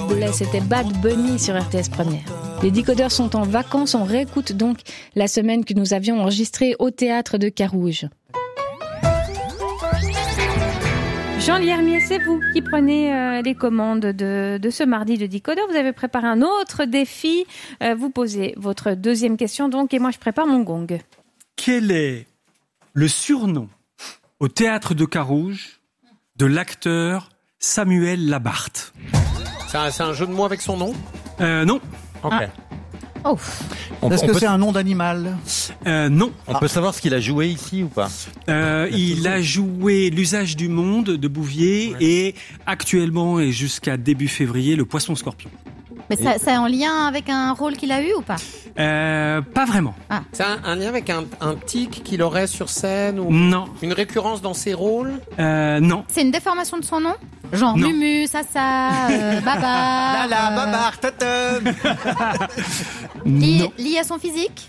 doublait, c'était Bad Bunny sur RTS Première. Les décodeurs sont en vacances, on réécoute donc la semaine que nous avions enregistrée au théâtre de Carouge. Jean Liermier, c'est vous qui prenez les commandes de ce mardi de décodeur. Vous avez préparé un autre défi. Vous posez votre deuxième question donc, et moi je prépare mon gong. Quel est le surnom au théâtre de Carouge de l'acteur Samuel Labarthe? C'est un jeu de mots avec son nom? Non. Ok. Oh. Est-ce que c'est un nom d'animal? Non. On peut savoir ce qu'il a joué ici ou pas? Il a joué L'usage du monde de Bouvier et actuellement et jusqu'à début février Le Poisson Scorpion. Mais ça est en lien avec un rôle qu'il a eu ou pas? Pas vraiment. C'est un lien avec un tic qu'il aurait sur scène ou Non. une récurrence dans ses rôles? Non. C'est une déformation de son nom? Genre Non. Mumu, Sasa, Baba. Babar, tatum. Non. Lié à son physique?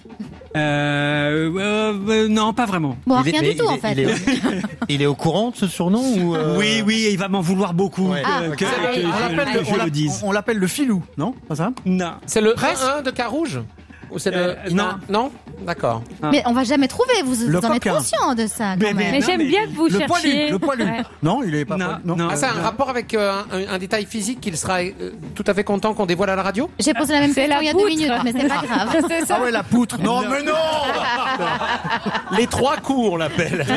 Non, pas vraiment. Bon, rien du tout en fait. Il est au courant de ce surnom ou Oui, il va m'en vouloir beaucoup Ouais. que je le dise. On l'appelle le filou, non? Pas ça? Non. C'est le 1 de Carouge? Ou c'est le... non. Non? D'accord. Mais on va jamais trouver, vous en êtes coquin. conscient de ça quand même. Mais j'aime bien que vous Le cherchiez. poilu. Ouais. Non, il est pas Non, poilu. non. Ah, c'est un rapport avec un détail physique qu'il sera tout à fait content qu'on dévoile à la radio? J'ai posé la même C'est question la il y a poutre. 2 minutes, mais c'est pas grave. C'est ça. Ah ouais, la poutre. Non, mais non. Les 3 coups, on l'appelle.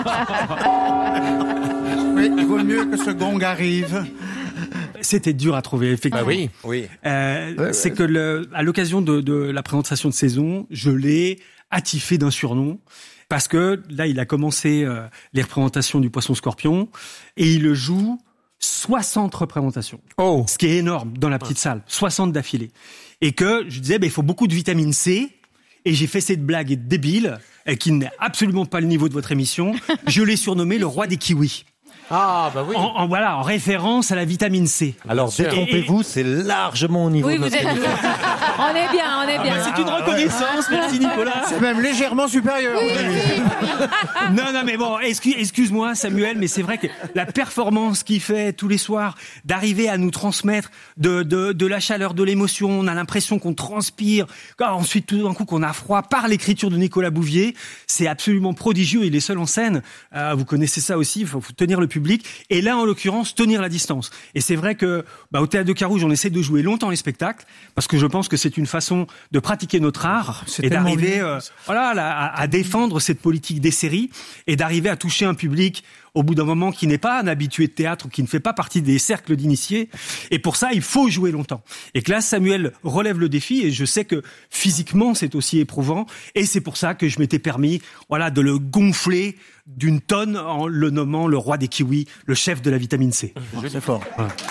Oui, il vaut mieux que ce gong arrive. C'était dur à trouver, effectivement. Bah oui. Oui. C'est que à l'occasion de la présentation de saison, je l'ai attifé d'un surnom. Parce que là, il a commencé les représentations du Poisson Scorpion et il le joue 60 représentations. Oh. Ce qui est énorme dans la petite salle. 60 d'affilée. Et que je disais, il faut beaucoup de vitamine C. Et j'ai fait cette blague débile, qui n'est absolument pas le niveau de votre émission. Je l'ai surnommé le roi des kiwis. Ah, bah oui. En référence à la vitamine C. Alors détrompez-vous, c'est largement au niveau Oui, de vous notre êtes... émission. On est bien. C'est une reconnaissance, merci Nicolas. C'est même légèrement supérieur. Non, mais bon, excuse-moi Samuel, mais c'est vrai que la performance qu'il fait tous les soirs, d'arriver à nous transmettre de la chaleur, de l'émotion, on a l'impression qu'on transpire, ensuite tout d'un coup qu'on a froid par l'écriture de Nicolas Bouvier, c'est absolument prodigieux, il est seul en scène, vous connaissez ça aussi, il faut tenir le public, et là en l'occurrence tenir la distance. Et c'est vrai que au Théâtre de Carouge, on essaie de jouer longtemps les spectacles, parce que je pense que c'est une façon de pratiquer notre art et d'arriver à défendre cette politique des séries et d'arriver à toucher un public au bout d'un moment qui n'est pas un habitué de théâtre, qui ne fait pas partie des cercles d'initiés. Et pour ça, il faut jouer longtemps. Et que là, Samuel relève le défi et je sais que physiquement, c'est aussi éprouvant. Et c'est pour ça que je m'étais permis, de le gonfler d'une tonne en le nommant le roi des kiwis, le chef de la vitamine C. C'est fort.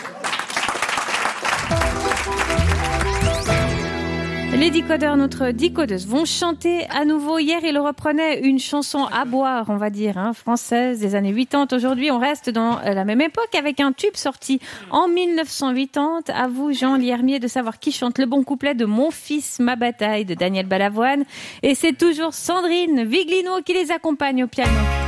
Les décodeurs, notre décodeuse, vont chanter à nouveau. Hier, ils reprenaient une chanson à boire, on va dire, française des années 80. Aujourd'hui, on reste dans la même époque avec un tube sorti en 1980. À vous, Jean Liermier, de savoir qui chante le bon couplet de Mon fils, ma bataille de Daniel Balavoine. Et c'est toujours Sandrine Viglino qui les accompagne au piano.